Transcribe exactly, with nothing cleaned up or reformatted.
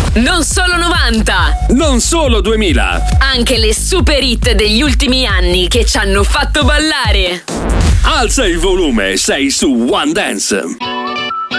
Non solo novanta. Non solo duemila. Anche le super hit degli ultimi anni che ci hanno fatto ballare. Alza il volume, sei su One Dance.